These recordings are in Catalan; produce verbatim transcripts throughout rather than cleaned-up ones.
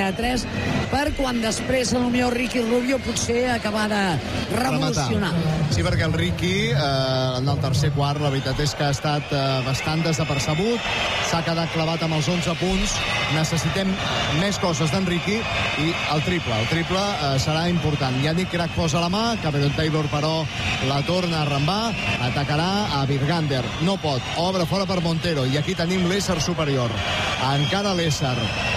de tres, per quan després el millor Ricky Rubio potser acabar de revolucionar. Sí, perquè el Ricky, eh, en el tercer quart, la veritat és que ha estat eh, bastant desapercebut, s'ha quedat clavat amb els onze punts, necessitem més coses d'en Ricky, i el triple, el triple eh, serà important. Yannick Crac posa la mà, Cameron Taylor, però, la torna a rembar, atacarà a Virgander, no pot, obre fora per Montero, i aquí tenim l'ésser superior. Encara l'ésser.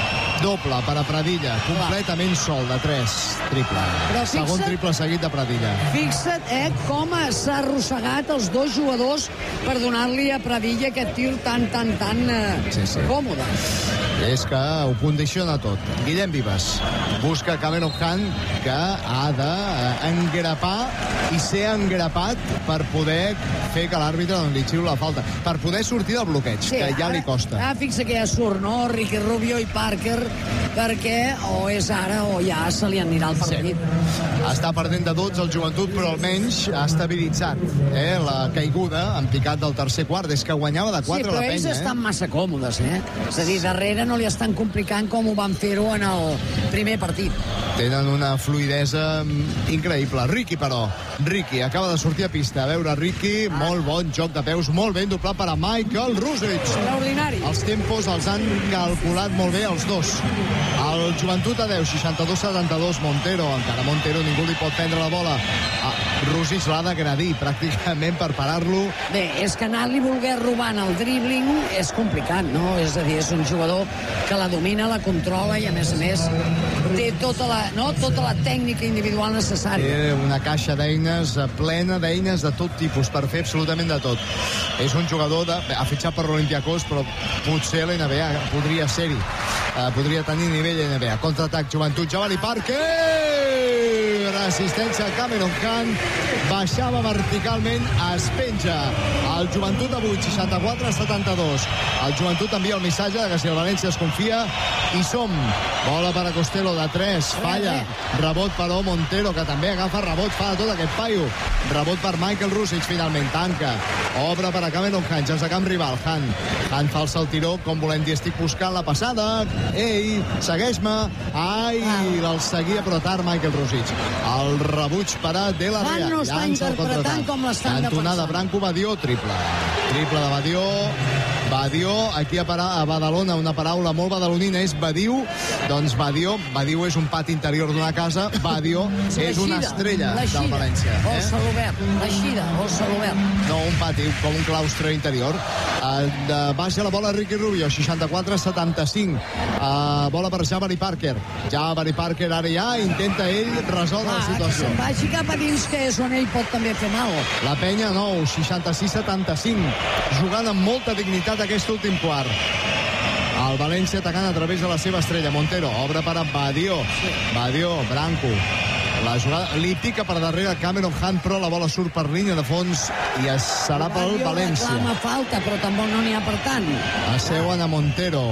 Doble per a Pradilla, completament sol de tres, triple. Fixa't, segon triple seguit de Pradilla. Fixa't, eh, com s'ha arrossegat els dos jugadors per donar-li a Pradilla aquest tir tan, tan, tan eh, sí, sí. còmode. És que ho condiciona tot. Guillem Vives busca Cameron Hunt, que ha d'engrapar i ser engrapat per poder fer que l'àrbitre no li xiuli la falta, per poder sortir del bloqueig, sí, que ja li costa. Ah, fixa que ja surt, no? Ricky Rubio i Parker, perquè o és ara o ja se li anirà el partit. Sí. Està perdent de dotze el Joventut, però almenys ha estabilitzat eh, la caiguda en picat del tercer quart. És que guanyava de quatre sí, la penya. Sí, però ells estan eh? massa còmodes, eh? És a dir, darrere no li estan complicant com ho van fer-ho en el primer partit. Tenen una fluidesa increïble. Ricky, però. Ricky acaba de sortir a pista. A veure, Ricky, ah. molt bon joc de peus, molt ben doblat per a Michael Rusic. Extraordinari. Els tempos els han calculat molt bé els dos. El Joventut a deu, seixanta-dos setanta-dos, Montero. Encara Montero, ningú li pot prendre la bola. Ah, Rusic l'ha d'agredir pràcticament per parar-lo. Bé, és que anar-li voler robant el dribbling és complicat, no? És a dir, és un jugador que la domina, la controla i, a més a més, té tota la, no? tota la tècnica individual necessària. Té una caixa d'eines plena d'eines de tot tipus, per fer absolutament de tot. És un jugador de... ha fitxat per l'Olympiacos, però potser l'N B A podria ser-hi. Uh, podria tenir nivell N B A. Contraatac, Joventut, Jabari Parker! Resistència a Cameron Hunt, baixava verticalment, es penja el Joventut a vuit, seixanta-quatre setanta-dos. El Joventut envia el missatge de que si el València es confia, hi som. Bola per a Costello de tres, falla, rebot per a Montero, que també agafa rebot, fa de tot aquest paio. Rebot per Michael Rusic, finalment, tanca, obre per a Cameron Hunt, ja és de camp rival, Hunt. Hunt fa el saltiró, com volem dir, estic buscant la passada, ei, segueix-me, ai, el seguia però tard Michael Rusic. El rebuig per a De La Rea. No està interpretant com l'estan defensant. Cantonada Branco, Badió, triple. Triple de Badió. Badió, aquí a, para, a Badalona, una paraula molt badalonina és Badiu. Doncs Badió, Badiu és un pati interior d'una casa, Badió és una estrella del València. O celobert, l'eixida, o celobert. No, un pati, com un claustre interior. Uh, de, baixa la bola Ricky Rubio, seixanta-quatre setanta-cinc. Uh, bola per Jabari Parker. Jabari Parker ara ja intenta ell resoldre ah, la situació. Que se'n vagi cap a dins, que és on ell pot també fer mal. La penya, nou, seixanta-sis setanta-cinc. Jugant amb molta dignitat aquest últim quart. El València atacant a través de la seva estrella. Montero, obre per a Badió. Badió, Branco. La jugada li pica per darrere Cameron Hunt, però la bola surt per línia de fons i es serà pel València. Reclama falta, però tampoc no n'hi ha per tant. Asseuen a Montero.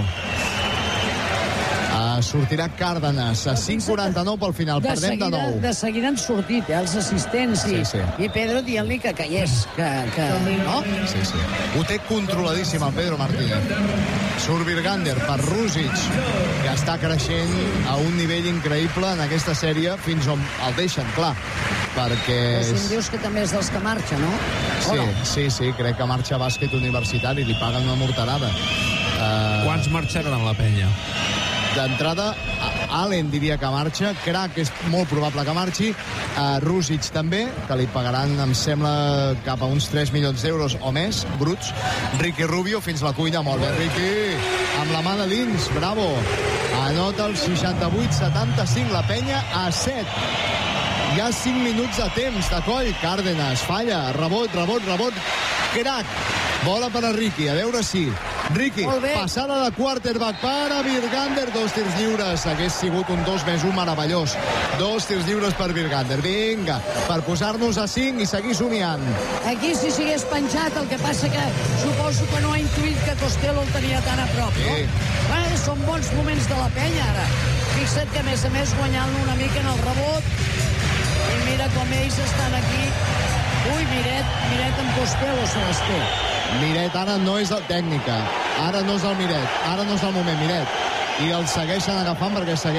Uh, sortirà Cárdenas a cinc quaranta-nou pel final, de perdem seguida, de nou. De seguida han sortit eh, els assistents i, sí, sí. i Pedro dient-li que callés, que, que no? Sí, sí. Ho té controladíssim el Pedro Martínez. Surt Virgander per Rusic, que està creixent a un nivell increïble en aquesta sèrie fins on el deixen, clar, perquè... Però si em dius que també és dels que marxa, no? Sí, no? sí, sí, crec que marxa a bàsquet universitari, li paguen una morterada. Uh... Quants marxaran a la penya? D'entrada, Allen diria que marxa, Crac és molt probable que marxi, uh, Rusic també, que li pagaran, em sembla, cap a uns tres milions d'euros o més, bruts. Ricky Rubio fins la cuina, molt bé, Ricky, amb la mà de dins, bravo. Anota el seixanta-vuit setanta-cinc, la penya a set. Hi ha cinc minuts de temps de coll, Cárdenas, falla, rebot, rebot, rebot, Crac, bola per a Ricky, a veure si... Ricky, passada de quarterback per a Virgander, dos tirs lliures, hagués sigut un dos més un meravellós, dos tirs lliures per Virgander, vinga, per posar-nos a cinc i seguir somiant. Aquí si s'hagués penjat, el que passa que suposo que no ha intuït que Costello el tenia tan a prop, no? Sí. Bueno, són bons moments de la penya ara, fixa't que a més a més guanyant-lo una mica en el rebot, i mira com ells estan aquí. Ui, Miret, Miret amb Costello se les té. Miret ara no és el tècnica, ara no és el Miret, ara no és el moment, Miret. I el segueixen agafant perquè segueix